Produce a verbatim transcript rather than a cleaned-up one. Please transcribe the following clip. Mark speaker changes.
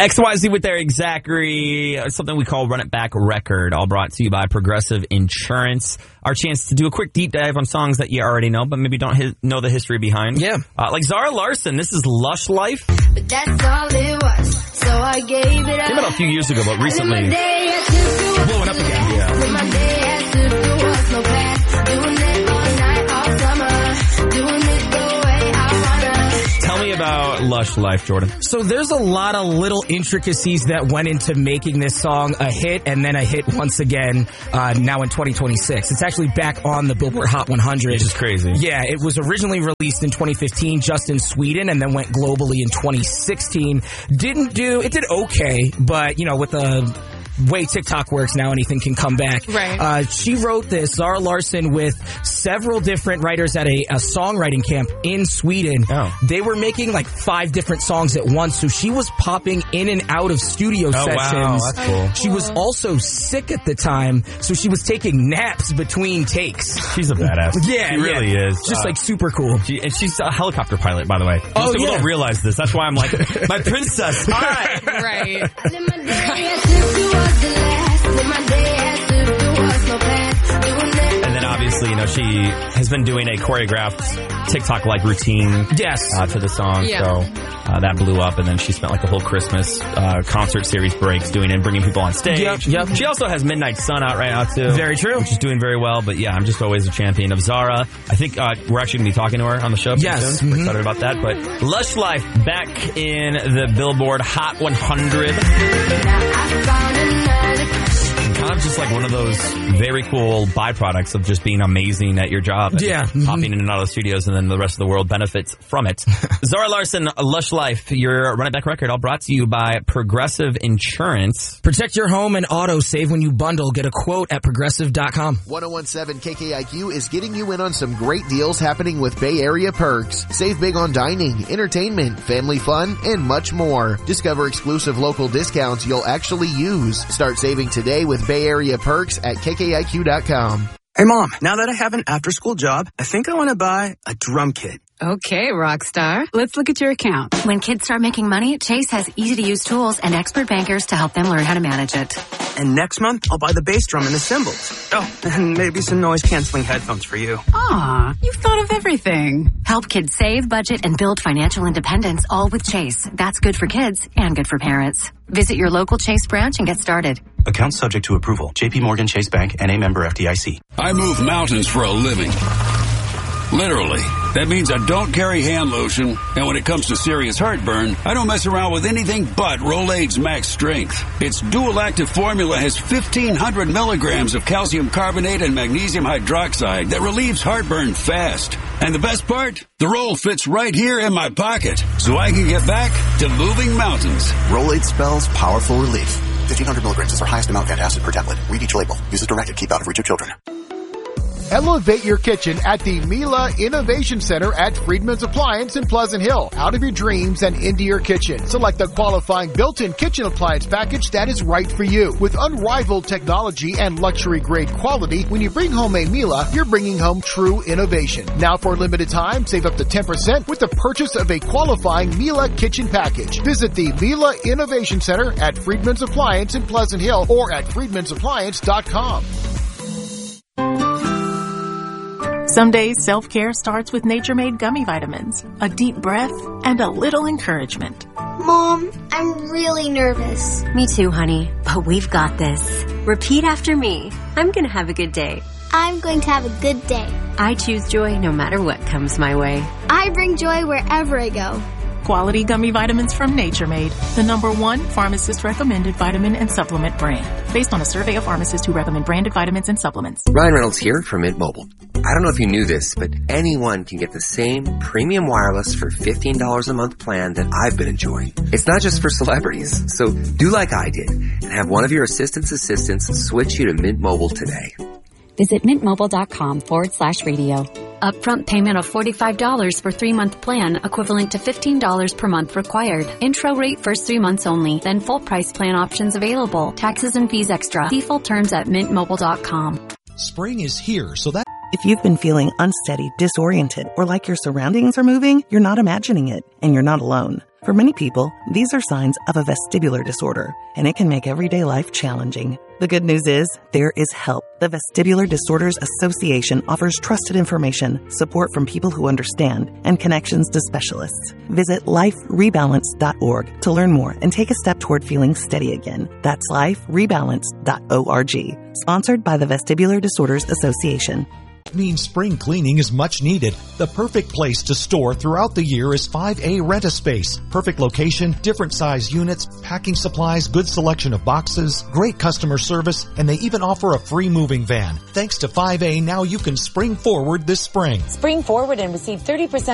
Speaker 1: X Y Z with their Zachary, something we call Run It Back Record, all brought to you by Progressive Insurance. Our chance to do a quick deep dive on songs that you already know, but maybe don't hi- know the history behind.
Speaker 2: Yeah.
Speaker 1: Uh, like Zara Larsson, this is Lush Life.
Speaker 3: But that's all it was, so I gave it up.
Speaker 1: Came out a few years ago, but recently blowing up again. Yeah. Tell me about Lush Life, Jordan.
Speaker 2: So there's a lot of little intricacies that went into making this song a hit and then a hit once again uh, now in twenty twenty-six. It's actually back on the Billboard Hot one hundred.
Speaker 1: Which is crazy.
Speaker 2: Yeah, it was originally released in twenty fifteen just in Sweden and then went globally in twenty sixteen. Didn't do, it did okay, but you know, with the way TikTok works now, anything can come back.
Speaker 4: Right.
Speaker 2: Uh, she wrote this, Zara Larsson, with several different writers at a, a songwriting camp in Sweden.
Speaker 1: Oh.
Speaker 2: They were making like five different songs at once, so she was popping in and out of studio
Speaker 1: Oh,
Speaker 2: sessions.
Speaker 1: wow, that's cool.
Speaker 2: She was also sick at the time, so she was taking naps between takes.
Speaker 1: She's a badass.
Speaker 2: Yeah,
Speaker 1: she really
Speaker 2: yeah.
Speaker 1: is.
Speaker 2: Just
Speaker 1: Uh,
Speaker 2: like super cool.
Speaker 1: She, and she's a helicopter pilot, by the way. Most
Speaker 2: Oh,
Speaker 1: people
Speaker 2: yeah.
Speaker 1: don't realize this. That's why I'm like, my princess. All right.
Speaker 4: Right.
Speaker 1: And then obviously, you know, she has been doing a choreographed TikTok-like routine
Speaker 2: Yes.
Speaker 1: uh, to the song.
Speaker 4: Yeah.
Speaker 1: So uh, that blew up, and then she spent like the whole Christmas uh, concert series breaks doing it and bringing people on stage.
Speaker 2: Yep, yep.
Speaker 1: She also has Midnight Sun out right now, too.
Speaker 2: Very true.
Speaker 1: Which is doing very well. But yeah, I'm just always a champion of Zara. I think uh, we're actually going to be talking to her on the show pretty
Speaker 2: Yes.
Speaker 1: soon. We're
Speaker 2: Mhm.
Speaker 1: excited about that. But Lush Life back in the Billboard Hot one hundred. Kind of just like one of those very cool byproducts of just being amazing at your job. And
Speaker 2: Yeah.
Speaker 1: Popping
Speaker 2: Mhm.
Speaker 1: in and out of the studios, and then the rest of the world benefits from it. Zara Larsson, Lush Life, your Run It Back record, all brought to you by Progressive Insurance.
Speaker 2: Protect your home and auto. Save when you bundle. Get a quote at progressive dot com.
Speaker 5: ten seventeen K K I Q is getting you in on some great deals happening with Bay Area Perks. Save big on dining, entertainment, family fun, and much more. Discover exclusive local discounts you'll actually use. Start saving today with Bay Area Perks at K K I Q dot com.
Speaker 6: Hey Mom, now that I have an after-school job, I think I want to buy a drum kit.
Speaker 7: Okay, Rockstar. Let's look at your account.
Speaker 8: When kids start making money, Chase has easy-to-use tools and expert bankers to help them learn how to manage it.
Speaker 6: And next month, I'll buy the bass drum and the cymbals. Oh, and maybe some noise-canceling headphones for you.
Speaker 7: Aw, you've thought of everything.
Speaker 8: Help kids save, budget, and build financial independence, all with Chase. That's good for kids and good for parents. Visit your local Chase branch and get started.
Speaker 9: Account subject to approval. J P Morgan Chase Bank and a member F D I C.
Speaker 10: I move mountains for a living. Literally. That means I don't carry hand lotion, and when it comes to serious heartburn, I don't mess around with anything but Rolaids Max Strength. Its dual-active formula has fifteen hundred milligrams of calcium carbonate and magnesium hydroxide that relieves heartburn fast. And the best part? The roll fits right here in my pocket, so I can get back to moving mountains.
Speaker 11: Rolaids spells powerful relief. fifteen hundred milligrams is our highest amount of antacid per tablet. Read each label. Use as directed. Keep out of reach of children.
Speaker 12: Elevate your kitchen at the Mila Innovation Center at Friedman's Appliance in Pleasant Hill. Out of your dreams and into your kitchen. Select the qualifying built-in kitchen appliance package that is right for you. With unrivaled technology and luxury-grade quality, when you bring home a Mila, you're bringing home true innovation. Now for a limited time, save up to ten percent with the purchase of a qualifying Mila kitchen package. Visit the Mila Innovation Center at Friedman's Appliance in Pleasant Hill or at friedmans appliance dot com.
Speaker 13: Some days, self-care starts with Nature-Made gummy vitamins, a deep breath, and a little encouragement.
Speaker 3: Mom, I'm really nervous.
Speaker 8: Me too, honey. But we've got this. Repeat after me. I'm going to have a good day.
Speaker 3: I'm going to have a good day.
Speaker 8: I choose joy no matter what comes my way.
Speaker 3: I bring joy wherever I go.
Speaker 13: Quality gummy vitamins from Nature Made, the number one pharmacist-recommended vitamin and supplement brand, based on a survey of pharmacists who recommend branded vitamins and supplements.
Speaker 14: Ryan Reynolds here from Mint Mobile. I don't know if you knew this, but anyone can get the same premium wireless for fifteen dollars a month plan that I've been enjoying. It's not just for celebrities, so do like I did and have one of your assistant's assistants switch you to Mint Mobile today.
Speaker 15: Visit mintmobile.com forward slash radio.
Speaker 8: Upfront payment of forty-five dollars for three-month plan, equivalent to fifteen dollars per month required. Intro rate first three months only, then full price plan options available. Taxes and fees extra. See full terms at mint mobile dot com.
Speaker 16: Spring is here, so that
Speaker 4: If you've been feeling unsteady, disoriented, or like your surroundings are moving, you're not imagining it, and you're not alone. For many people, these are signs of a vestibular disorder, and it can make everyday life challenging. The good news is, there is help. The Vestibular Disorders Association offers trusted information, support from people who understand, and connections to specialists. Visit life rebalance dot org to learn more and take a step toward feeling steady again. That's life rebalance dot org. Sponsored by the Vestibular Disorders Association.
Speaker 16: Means spring cleaning is much needed. The perfect place to store throughout the year is five A Rent-A-Space. Perfect location, different size units, packing supplies, good selection of boxes, great customer service, and they even offer a free moving van. Thanks to five A, now you can spring forward this spring.
Speaker 17: Spring forward and receive thirty percent